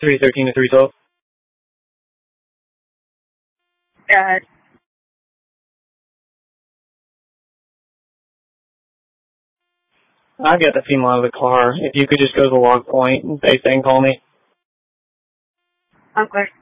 313 to 312. Go ahead. I got the female out of the car. If you could just go to the log point, base and call me. I'm clear.